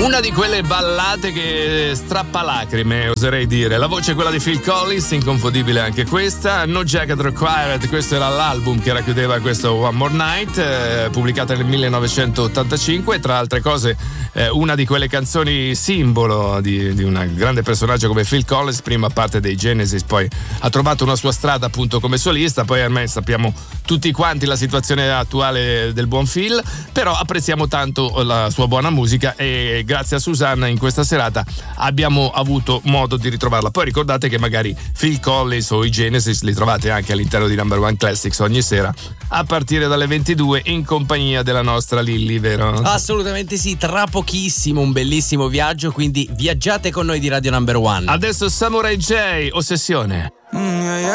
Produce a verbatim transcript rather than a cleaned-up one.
Una di quelle ballate che strappa lacrime, oserei dire. La voce è quella di Phil Collins, inconfondibile anche questa. No Jacket Required, questo era l'album che racchiudeva questo One More Night, eh, pubblicata nel millenovecentottantacinque. Tra altre cose, eh, una di quelle canzoni simbolo di, di un grande personaggio come Phil Collins, prima parte dei Genesis, poi ha trovato una sua strada appunto come solista. Poi ormai sappiamo tutti quanti la situazione attuale del buon Phil, però apprezziamo tanto la sua buona musica e grazie a Susanna in questa serata abbiamo avuto modo di ritrovarla. Poi ricordate che magari Phil Collins o i Genesis li trovate anche all'interno di Number One Classics ogni sera a partire dalle ventidue in compagnia della nostra Lilli, vero? Assolutamente sì, tra pochissimo un bellissimo viaggio, quindi viaggiate con noi di Radio Number One. Adesso Samurai J, Ossessione. Mm, yeah, yeah.